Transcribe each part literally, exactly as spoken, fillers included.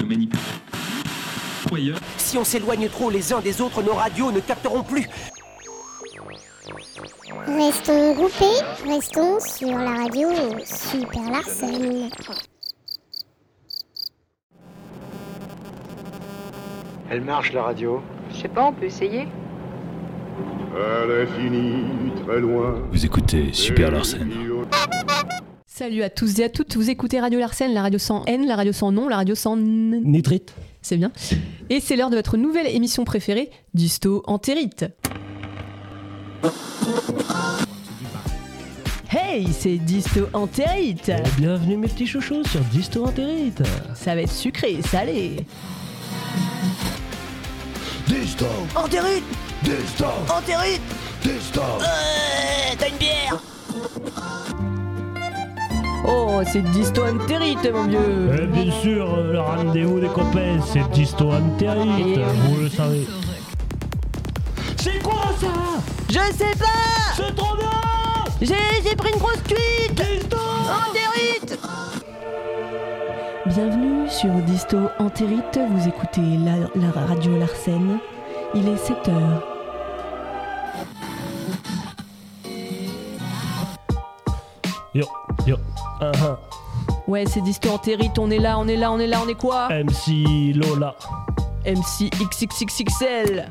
manipulation. Si on s'éloigne trop les uns des autres, nos radios ne capteront plus. Restons groupés, restons sur la radio Super Larsen. Elle marche la radio. Je sais pas, on peut essayer. À l'infini, très loin. Vous écoutez Super Larsen. Salut à tous et à toutes, vous écoutez Radio Larsen, la radio sans N, la radio sans nom, la radio sans n... nitrite. C'est bien. Et c'est l'heure de votre nouvelle émission préférée, Disto Entérite. Hey, c'est Disto Entérite. Eh, bienvenue mes petits chouchous sur Disto Entérite. Ça va être sucré, salé. Disto Entérite. Disto Entérite. Disto Euh, t'as une bière? Oh, c'est Disto Entérite, mon vieux. Eh bien sûr, euh, le rendez-vous des copains, c'est Disto Entérite, vous le savez. C'est quoi ça? Je sais pas. C'est trop bien. J'ai, j'ai pris une grosse cuite. Disto Entérite. Bienvenue sur Disto Entérite, vous écoutez la, la radio Larsen. Il est sept heures. Yo, yo, uh -huh. Ouais, c'est Disto Entérite, on est là, on est là, on est là, on est quoi? M C Lola. M C X X X X L.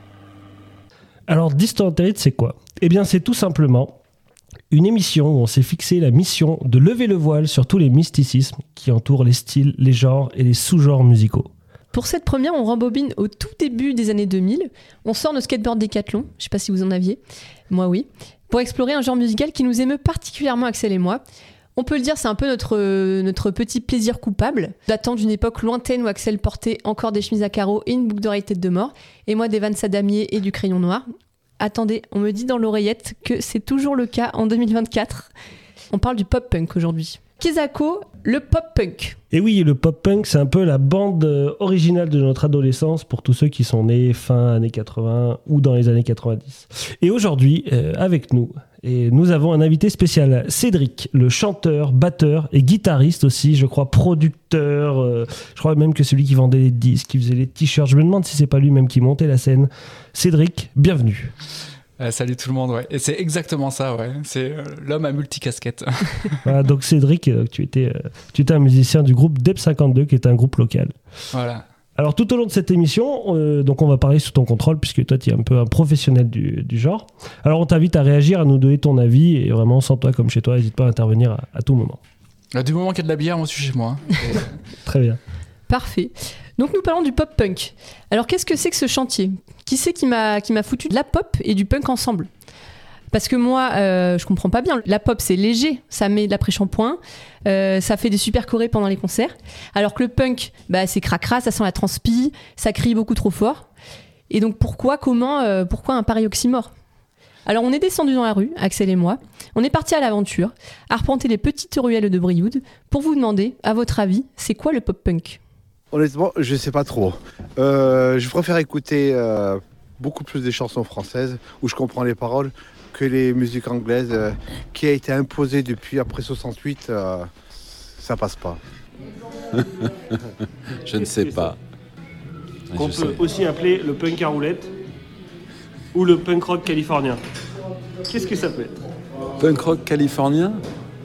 Alors, Disto Entérite, c'est quoi? Eh bien, c'est tout simplement une émission où on s'est fixé la mission de lever le voile sur tous les mysticismes qui entourent les styles, les genres et les sous-genres musicaux. Pour cette première, on rembobine au tout début des années deux mille. On sort nos skateboards Décathlon, je sais pas si vous en aviez, moi oui, pour explorer un genre musical qui nous émeut particulièrement Axel et moi. On peut le dire, c'est un peu notre, notre petit plaisir coupable, datant d'une époque lointaine où Axel portait encore des chemises à carreaux et une boucle d'oreille tête de mort, et moi des Vans à damier et du crayon noir. Attendez, on me dit dans l'oreillette que c'est toujours le cas en deux mille vingt-quatre. On parle du pop-punk aujourd'hui. Kezako, le pop-punk. Et oui, le pop-punk, c'est un peu la bande originale de notre adolescence pour tous ceux qui sont nés fin années quatre-vingts ou dans les années quatre-vingt-dix. Et aujourd'hui, euh, avec nous, et nous avons un invité spécial, Cédric, le chanteur, batteur et guitariste aussi, je crois, producteur. Euh, je crois même que c'est lui qui vendait les disques, qui faisait les t-shirts. Je me demande si c'est pas lui-même qui montait la scène. Cédric, bienvenue. Euh, salut tout le monde, ouais. Et c'est exactement ça, ouais. C'est euh, l'homme à multicasquette. Voilà, donc Cédric, euh, tu, étais, euh, tu étais un musicien du groupe Dep cinquante-deux, qui est un groupe local. Voilà. Alors tout au long de cette émission, euh, donc on va parler sous ton contrôle, puisque toi tu es un peu un professionnel du, du genre. Alors on t'invite à réagir, à nous donner ton avis, et vraiment, sens-toi comme chez toi, n'hésite pas à intervenir à, à tout moment. Du moment qu'il y a de la bière, moi je suis chez moi. Et... Très bien. Parfait. Donc nous parlons du pop-punk. Alors qu'est-ce que c'est que ce chantier? Qui c'est qui m'a, qui m'a foutu de la pop et du punk ensemble? Parce que moi, euh, je comprends pas bien. La pop, c'est léger, ça met de l'après-shampoing, euh, ça fait des super chorés pendant les concerts. Alors que le punk, bah, c'est cracra, ça sent la transpi, ça crie beaucoup trop fort. Et donc pourquoi, comment, euh, pourquoi un pareil oxymore? Alors on est descendu dans la rue, Axel et moi, on est parti à l'aventure, arpenter les petites ruelles de Brioude, pour vous demander, à votre avis, c'est quoi le pop-punk? Honnêtement, je sais pas trop. Euh, je préfère écouter euh, beaucoup plus des chansons françaises où je comprends les paroles que les musiques anglaises euh, qui a été imposée depuis après soixante-huit. Euh, ça passe pas. Je ne sais pas. Qu'on je peut sais. aussi appeler le punk à roulette ou le punk rock californien. Qu'est-ce que ça peut être? Punk rock californien?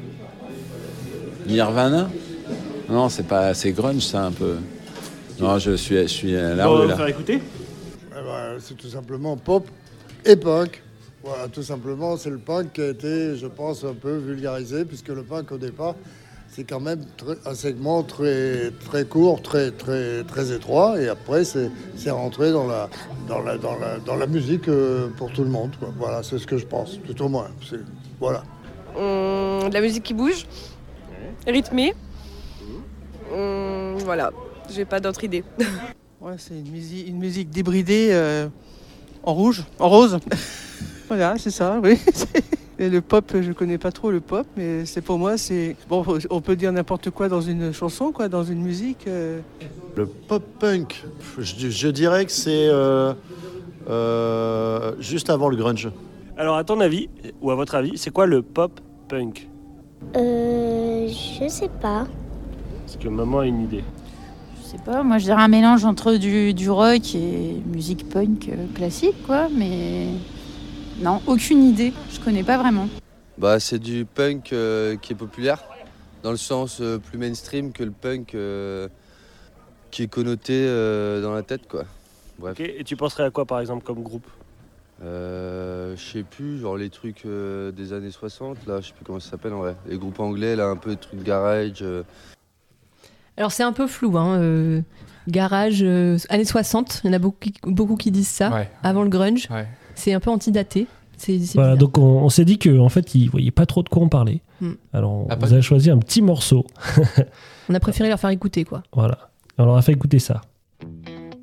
Nirvana? Non, c'est pas assez grunge ça un peu. Non, je suis, je suis à la Bon, rue on va là. faire écouter. Eh ben, c'est tout simplement pop et punk. Voilà, tout simplement, c'est le punk qui a été, je pense, un peu vulgarisé, puisque le punk au départ, c'est quand même très, un segment très, très court, très, très, très étroit, et après, c'est, c'est rentré dans la, dans la, dans la, dans la musique euh, pour tout le monde, quoi. Voilà, c'est ce que je pense, tout au moins. C'est, voilà. Hum, de la musique qui bouge, rythmée. Hum, voilà, j'ai pas d'autre idée. Ouais, c'est une musique, une musique débridée euh, en rouge, en rose. Voilà, c'est ça, oui. Et le pop, je connais pas trop le pop, mais c'est pour moi, c'est bon. On peut dire n'importe quoi dans une chanson, quoi, dans une musique. Euh... Le pop-punk, je, je dirais que c'est euh, euh, juste avant le grunge. Alors à ton avis, ou à votre avis, c'est quoi le pop-punk? Euh... Je sais pas. Parce que maman a une idée. sais pas, moi je dirais un mélange entre du, du rock et musique punk euh, classique, quoi, mais non, aucune idée, je connais pas vraiment. Bah, c'est du punk euh, qui est populaire, dans le sens euh, plus mainstream que le punk euh, qui est connoté euh, dans la tête, quoi. Bref. Okay. Et tu penserais à quoi par exemple comme groupe? Euh, je sais plus, genre les trucs euh, des années soixante, là, je sais plus comment ça s'appelle en vrai. Les groupes anglais, là, un peu de trucs garage. Euh... Alors c'est un peu flou, hein. Euh, garage, euh, années soixante, il y en a beaucoup qui, beaucoup qui disent ça, ouais. avant le grunge. Ouais. C'est un peu antidaté. C'est, c'est voilà, donc on, on s'est dit qu'en fait, ils ne voyaient pas trop de quoi on parlait. Mm. Alors on, ah, on a choisi un petit morceau. On a préféré leur faire écouter, quoi. Voilà, on leur a fait écouter ça.